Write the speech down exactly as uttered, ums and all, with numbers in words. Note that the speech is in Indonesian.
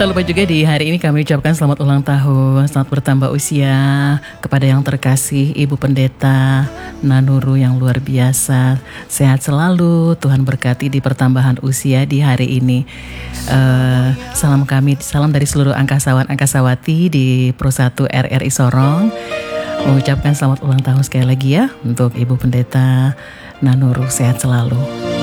Tak lupa juga di hari ini kami ucapkan selamat ulang tahun, selamat bertambah usia kepada yang terkasih Ibu Pendeta Nanuru yang luar biasa. Sehat selalu, Tuhan berkati di pertambahan usia di hari ini. Uh, salam kami, salam dari seluruh angkasawan angkasawati di Pro satu R R I Sorong. Mengucapkan selamat ulang tahun sekali lagi ya untuk Ibu Pendeta Nanuru, sehat selalu.